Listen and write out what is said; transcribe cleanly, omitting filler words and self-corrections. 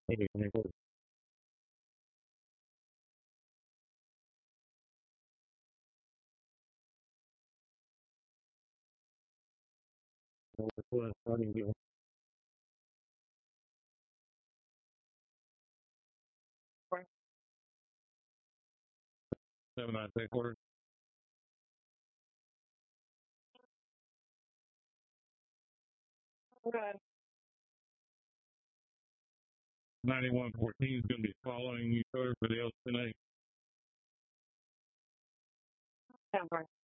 Maybe 7 9 3/4. 9114 is going to be following you for the LCNA.